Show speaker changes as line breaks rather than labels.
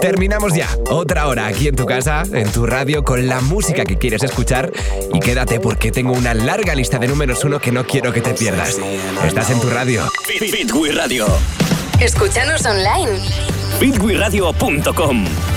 Terminamos ya. Otra hora aquí en tu casa, en tu radio, con la música que quieres escuchar. Y quédate porque tengo una larga lista de números 1 que no quiero que te pierdas. Estás en tu radio.
Fit Radio.
Escúchanos online.
fitwiradio.com